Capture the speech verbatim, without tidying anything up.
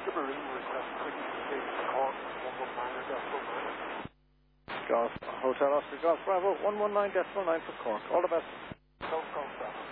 Skibbereen request twenty-six, Cork, one one nine decimal nine. Golf Hotel Oscar Golf Bravo, one one nine decimal nine for Cork. All the best. Golf, Golf, Bravo.